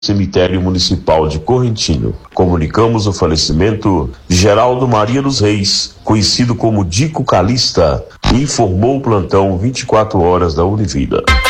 Cemitério Municipal de Correntinho. Comunicamos o falecimento de Geraldo Maria dos Reis, conhecido como Dico Calista, e informou o plantão 24 horas da Univida.